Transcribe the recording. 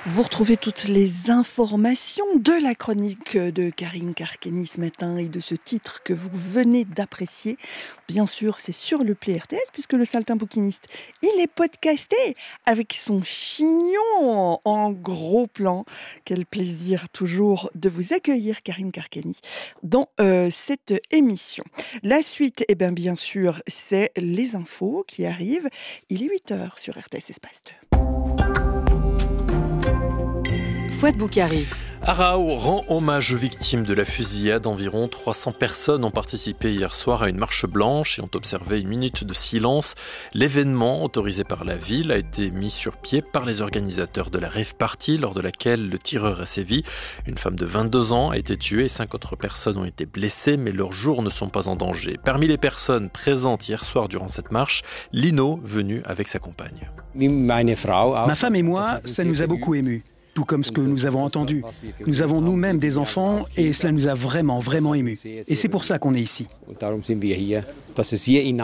Vous retrouvez toutes les informations de la chronique de Karine Karkeni ce matin et de ce titre que vous venez d'apprécier. Bien sûr, c'est sur le Play RTS puisque le saltimbanquiniste, il est podcasté avec son chignon en gros plan. Quel plaisir toujours de vous accueillir, Karine Karkeni, dans cette émission. La suite, bien sûr, c'est les infos qui arrivent. Il est 8h sur RTS Espace 2. Fouad Boukari. Arao rend hommage aux victimes de la fusillade. Environ 300 personnes ont participé hier soir à une marche blanche et ont observé une minute de silence. L'événement, autorisé par la ville, a été mis sur pied par les organisateurs de la rave party, lors de laquelle le tireur a sévi. Une femme de 22 ans a été tuée et 5 autres personnes ont été blessées, mais leurs jours ne sont pas en danger. Parmi les personnes présentes hier soir durant cette marche, Lino, venu avec sa compagne. Ma femme et moi, ça nous a beaucoup émus. Tout comme ce que nous avons entendu. Nous avons nous-mêmes des enfants et cela nous a vraiment émus. Et c'est pour ça qu'on est ici.